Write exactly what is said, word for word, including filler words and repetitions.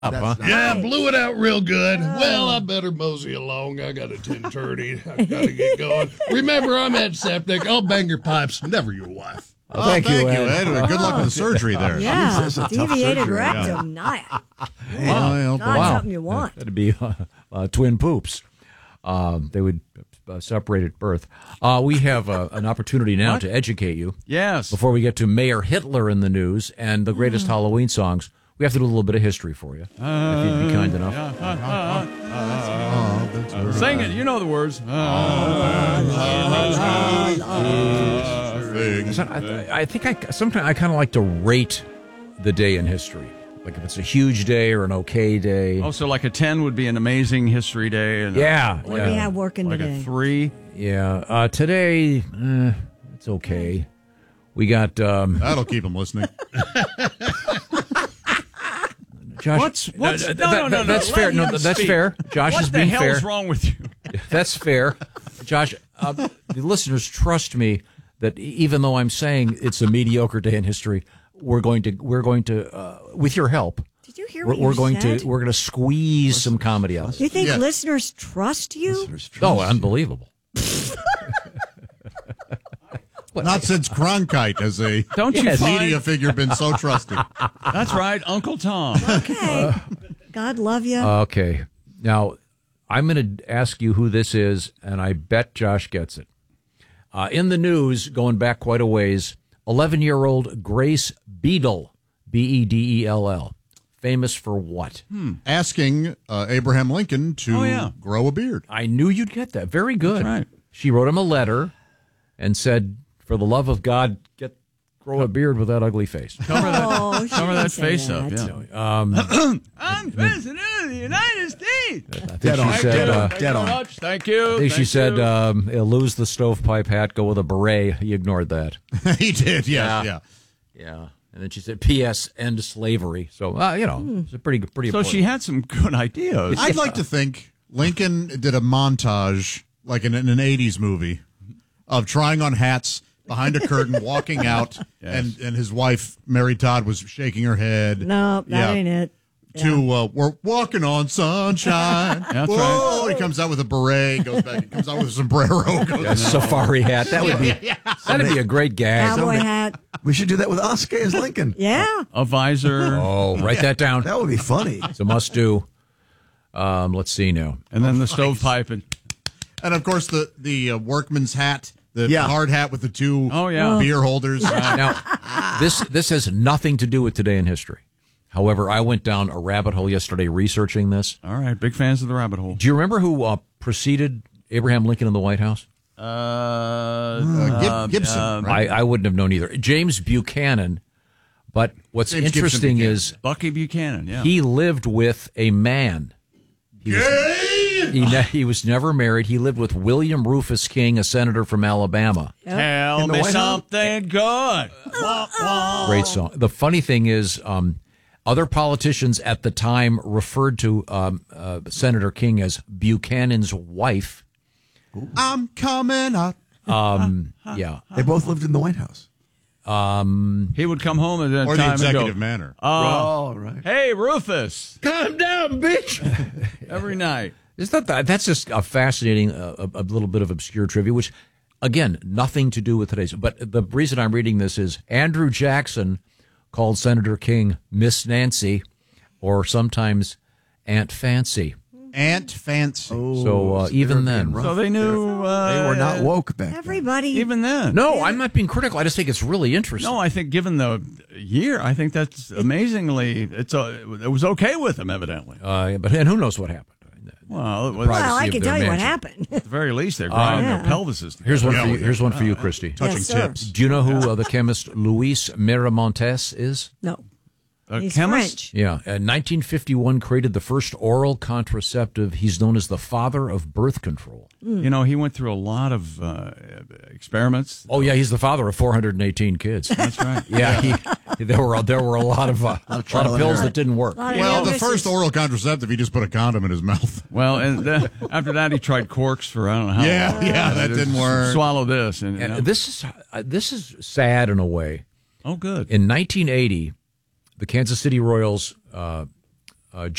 Huh? Yeah, blew it out real good. Oh. Well, I better mosey along. I got a ten thirty. I got to get going. Remember, I'm at septic. I'll bang your pipes, never your wife. Oh, thank, oh, thank you, Ed. you, Ed. Uh, Good luck with the surgery there. Yeah, Jesus, deviated surgery, rectum. yeah. Nice. Well, Not wow. something you want. That'd be uh, uh, twin poops. Um, they would uh, separate at birth. Uh, we have uh, an opportunity now What? to educate you. Yes. Before we get to Mayor Hitler in the news and the greatest Halloween songs, we have to do a little bit of history for you, Uh, if you'd be kind enough. yeah, uh, uh, uh, uh, sing it. You know the words. Uh, So I, I think I sometimes I kind of like to rate the day in history, like if it's a huge day or an okay day. oh, so like a ten would be an amazing history day. And Yeah, What yeah. do we have working like today? a three. Yeah, uh, today eh, it's okay. We got um, That'll keep him listening. Josh. What's what's uh, no, that- no, no, no. That's Let fair. No, him that's speak. fair. Josh what is the being hell fair. is wrong with you? That's fair. Josh, uh, the listeners trust me that even though I'm saying it's a mediocre day in history, we're going to we're going to uh, with your help. Did you hear We're, what we're you going said? to we're going to squeeze some comedy out. Do you think Yeah. listeners trust you? Oh, unbelievable! Not since Cronkite has a Don't you Yes. find? media figure been so trusting. That's right, Uncle Tom. Okay. God love you. Okay, now I'm going to ask you who this is, and I bet Josh gets it. Uh, in the news, going back quite a ways, eleven-year-old Grace Beadle, B E D E L L, famous for what? Asking uh, Abraham Lincoln to Oh, yeah. grow a beard. I knew you'd get that. Very good. That's right. She wrote him a letter and said, "For the love of God, get grow a beard with that ugly face." Cover that, Oh, she cover didn't that say face that. up. Yeah. Um, I'm president of the United States. I think Dead she on. said, uh, Thank you Dead very on. much. Thank you. I think she Thank said, you. um, "He'll lose the stovepipe hat, go with a beret." He ignored that. He did, yes, Yeah. yeah. Yeah. And then she said, P S End slavery. So, uh, you know, it's a pretty, pretty so important. she had some good ideas. I'd like to think Lincoln did a montage, like in, in an eighties movie, of trying on hats behind a curtain, walking out, Yes. and, and his wife, Mary Todd, was shaking her head. No, that Yeah. ain't it. To uh, we're walking on sunshine. That's Whoa! He comes out with a beret, goes back. He comes out with a sombrero. Goes A safari hat. That would be, that'd be a great gag. Cowboy hat. We should do that with Oscar as Lincoln. Yeah. A visor. Oh, write that down. That would be funny. It's a must do. Um, let's see now. And then the stovepipe. And, And of course the the uh, workman's hat, the Yeah. hard hat with the two Oh, yeah. beer holders. Now, this this has nothing to do with today in history. However, I went down a rabbit hole yesterday researching this. all right. Big fans of the rabbit hole. Do you remember who uh, preceded Abraham Lincoln in the White House? Uh, Uh, Gib- Gibson, um, right? I, I wouldn't have known either. James Buchanan. But what's James Gibson interesting Buchanan. is Bucky Buchanan. Yeah. he lived with a man. He was, he, ne- he was never married. He lived with William Rufus King, a senator from Alabama. Tell In the me White House? something good. Wah, wah. Great song. The funny thing is, um, other politicians at the time referred to um, uh, Senator King as Buchanan's wife. I'm coming up. Um, yeah. They both lived in the White House. He would come home at that Or the time and executive go, manner. Oh, Oh, right. hey, Rufus. Calm down, bitch. Every night. Is that the, that's just a fascinating, uh, a, a little bit of obscure trivia, which, again, nothing to do with today's. But the reason I'm reading this is Andrew Jackson called Senator King Miss Nancy, or sometimes Aunt Fancy. Aunt Fancy. So uh, even then, So they knew. Uh, They were not woke back then. Everybody. Even then. no, I'm not being critical. I just think it's really interesting. No, I think given the year, I think that's amazingly, it's a, it was okay with them, evidently. Uh, but and who knows what happened? Well, it was, well, I privacy of can their tell you what mansion. happened. at the very least, they're grinding yeah. their pelvises together. Here's one Yeah, for you. we- Here's one for you, Christy. Touching Yes, sir. tips. Do you know who uh, the chemist Luis Miramontes is? No. A He's chemist? French. Yeah, in nineteen fifty-one, created the first oral contraceptive. He's known as the father of birth control. You know, he went through a lot of uh, experiments. Oh yeah, he's the father of four hundred eighteen kids. That's right. Yeah, he, there were there were a lot of uh, a lot of trial and pills error. that didn't work. Lot of Well, the illnesses. first oral contraceptive, he just put a condom in his mouth. Well, and then, after that, he tried corks for I don't know how Yeah, long. yeah, that Just didn't work. Swallow this. And, you know. And this is uh, this is sad in a way. Oh, good. In nineteen eighty, the Kansas City Royals uh, uh,